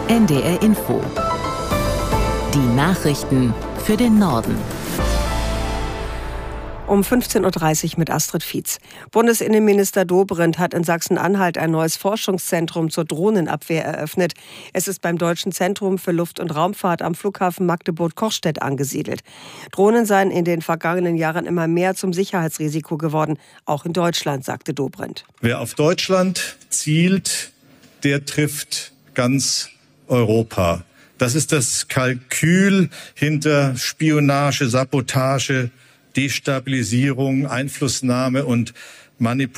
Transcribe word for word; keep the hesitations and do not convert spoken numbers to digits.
N D R Info. Die Nachrichten für den Norden. Um fünfzehn Uhr dreißig mit Astrid Fietz. Bundesinnenminister Dobrindt hat in Sachsen-Anhalt ein neues Forschungszentrum zur Drohnenabwehr eröffnet. Es ist beim Deutschen Zentrum für Luft- und Raumfahrt am Flughafen Magdeburg-Kochstedt angesiedelt. Drohnen seien in den vergangenen Jahren immer mehr zum Sicherheitsrisiko geworden, auch in Deutschland, sagte Dobrindt. Wer auf Deutschland zielt, der trifft ganz Europa. Das ist das Kalkül hinter Spionage, Sabotage, Destabilisierung, Einflussnahme und Manipulation.